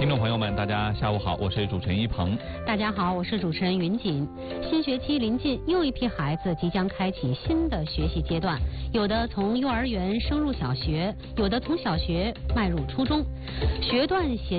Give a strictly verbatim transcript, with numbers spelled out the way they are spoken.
听众朋友们，大家下午好，我是主持人一鹏。 大家好，我是主持人云锦。新学期临近，又一批孩子即将开启新的学习阶段，有的从幼儿园升入小学，有的从小学迈入初中。学段衔